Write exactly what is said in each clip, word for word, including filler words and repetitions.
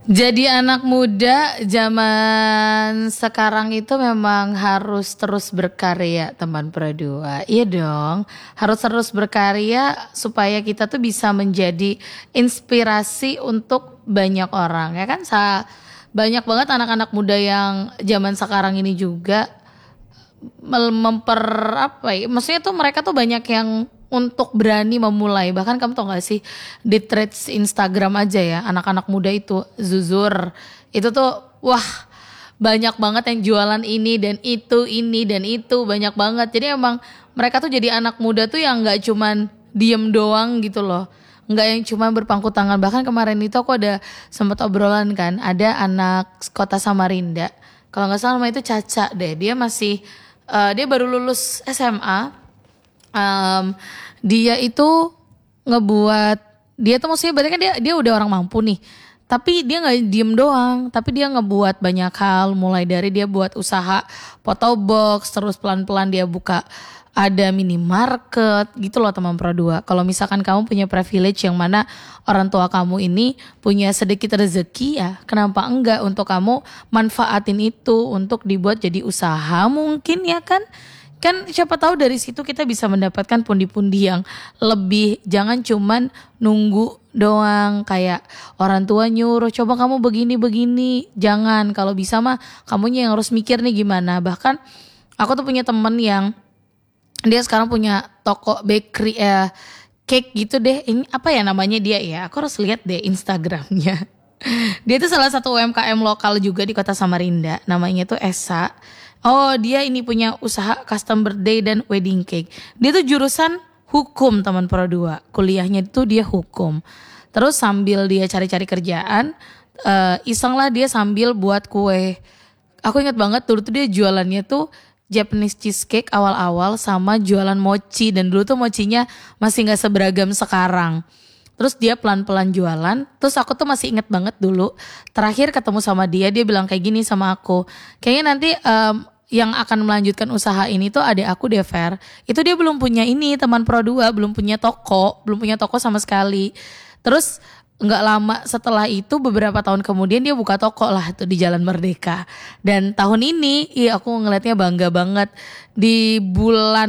Jadi anak muda zaman sekarang itu memang harus terus berkarya teman Produa. Iya dong, harus terus berkarya supaya kita tuh bisa menjadi inspirasi untuk banyak orang ya kan. Sa banyak banget anak-anak muda yang zaman sekarang ini juga mel- memper apa ya, maksudnya tuh mereka tuh banyak yang untuk berani memulai. Bahkan kamu tau gak sih di threads Instagram aja ya, anak-anak muda itu Zuzur itu tuh wah banyak banget yang jualan ini dan itu, ini dan itu, banyak banget. Jadi emang mereka tuh jadi anak muda tuh yang gak cuman diem doang gitu loh, nggak yang cuma berpangku tangan. Bahkan kemarin itu aku ada sempat obrolan kan, ada anak kota Samarinda, kalau nggak salah nama itu Caca deh, dia masih eh, dia baru lulus S M A. Em, dia itu ngebuat, dia tuh maksudnya berarti kan dia dia udah orang mampu nih, tapi dia nggak diem doang, tapi dia ngebuat banyak hal, mulai dari dia buat usaha photobox, terus pelan-pelan dia buka ada minimarket gitu loh teman Pro dua. Kalau misalkan kamu punya privilege yang mana orang tua kamu ini punya sedikit rezeki, ya kenapa enggak untuk kamu manfaatin itu untuk dibuat jadi usaha mungkin ya kan. Kan siapa tahu dari situ kita bisa mendapatkan pundi-pundi yang lebih. Jangan cuman nunggu doang kayak orang tua nyuruh coba kamu begini-begini. Jangan, kalau bisa mah kamunya yang harus mikir nih gimana. Bahkan aku tuh punya temen yang dia sekarang punya toko bakery eh, cake gitu deh. Ini apa ya namanya dia ya? Aku harus lihat deh Instagramnya. Dia tuh salah satu U M K M lokal juga di kota Samarinda. Namanya tuh Esa. Oh dia ini punya usaha custom birthday dan wedding cake. Dia tuh jurusan hukum teman Pro dua. Kuliahnya itu dia hukum. Terus sambil dia cari-cari kerjaan, uh, iseng lah dia sambil buat kue. Aku ingat banget dulu tuh dia jualannya tuh Japanese cheesecake awal-awal sama jualan mochi. Dan dulu tuh mochinya masih gak seberagam sekarang. Terus dia pelan-pelan jualan. Terus aku tuh masih inget banget dulu terakhir ketemu sama dia, dia bilang kayak gini sama aku. Kayaknya nanti um, yang akan melanjutkan usaha ini tuh adik aku Dever. Itu dia belum punya ini teman Pro dua, belum punya toko, belum punya toko sama sekali. Terus nggak lama setelah itu beberapa tahun kemudian dia buka toko lah tuh di Jalan Merdeka. Dan tahun ini iya aku ngelihatnya bangga banget. Di bulan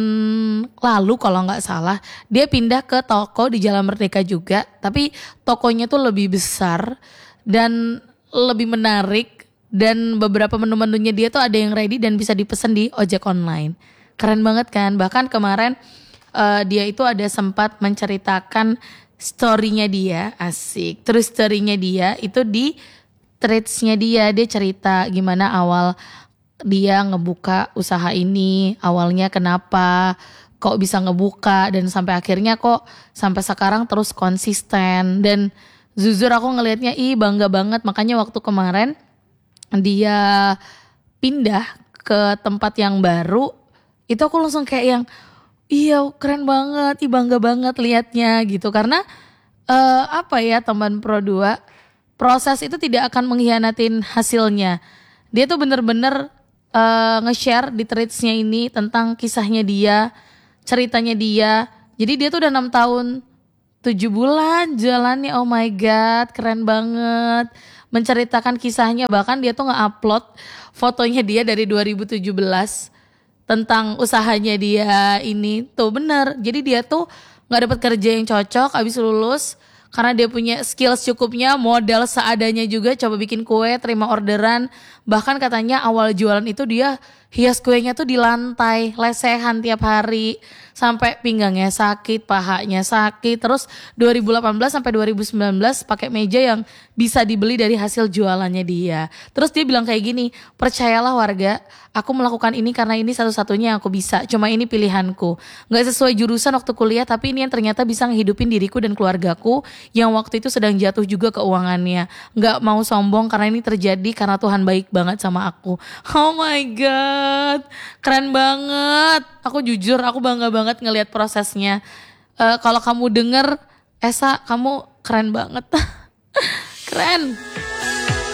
lalu kalau nggak salah dia pindah ke toko di Jalan Merdeka juga, tapi tokonya tuh lebih besar dan lebih menarik. Dan beberapa menu-menunya dia tuh ada yang ready dan bisa dipesan di ojek online. Keren banget kan. Bahkan kemarin uh, dia itu ada sempat menceritakan story-nya dia, asik. Terus story-nya dia itu di threads-nya dia, dia cerita gimana awal dia ngebuka usaha ini, awalnya kenapa kok bisa ngebuka dan sampai akhirnya kok sampai sekarang terus konsisten. Dan jujur aku ngelihatnya ih bangga banget. Makanya waktu kemarin dia pindah ke tempat yang baru, itu aku langsung kayak yang iya keren banget, ih bangga banget liatnya gitu. Karena uh, apa ya teman Pro dua, proses itu tidak akan mengkhianatin hasilnya. Dia tuh bener-bener uh, nge-share di threads-nya ini tentang kisahnya dia, ceritanya dia. Jadi dia tuh udah enam tahun tujuh bulan jalannya, oh my god keren banget. Menceritakan kisahnya, bahkan dia tuh nge-upload fotonya dia dari dua ribu tujuh belas tentang usahanya dia ini tuh bener. Jadi dia tuh nggak dapat kerja yang cocok abis lulus karena dia punya skills cukupnya, modal seadanya juga, coba bikin kue, terima orderan. Bahkan katanya awal jualan itu dia hias kuenya tuh di lantai, lesehan tiap hari. Sampai pinggangnya sakit, pahanya sakit. Terus dua ribu delapan belas sampai dua ribu sembilan belas pakai meja yang bisa dibeli dari hasil jualannya dia. Terus dia bilang kayak gini, percayalah warga, aku melakukan ini karena ini satu-satunya yang aku bisa. Cuma ini pilihanku. Gak sesuai jurusan waktu kuliah, tapi ini yang ternyata bisa ngehidupin diriku dan keluargaku yang waktu itu sedang jatuh juga keuangannya. Gak mau sombong karena ini terjadi karena Tuhan baik banget sama aku. Oh my god, keren banget. Aku jujur, aku bangga banget ngelihat prosesnya. Uh, kalau kamu denger, Esa, kamu keren banget. Keren.